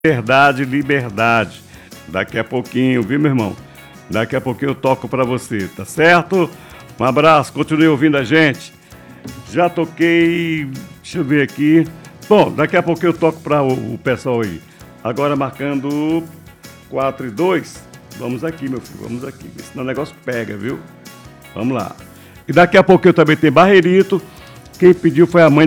Verdade, liberdade. Daqui a pouquinho, viu, meu irmão? Daqui a pouquinho eu toco pra você, tá certo? Um abraço, continue ouvindo a gente. Já toquei, deixa eu ver aqui. Bom, daqui a pouquinho eu toco pra o pessoal aí. Agora marcando 4 e 2. Vamos aqui, meu filho, vamos aqui. Senão o negócio pega, viu? Vamos lá. E daqui a pouquinho também tem Barreirito. Quem pediu foi a mãe